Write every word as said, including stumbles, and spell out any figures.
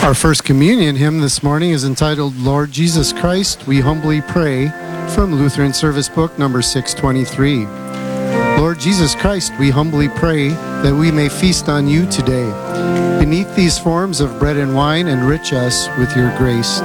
Our first communion hymn this morning is entitled, Lord Jesus Christ, We Humbly Pray, from Lutheran Service Book number six twenty-three. Lord Jesus Christ, we humbly pray that we may feast on you today. Beneath these forms of bread and wine, enrich us with your grace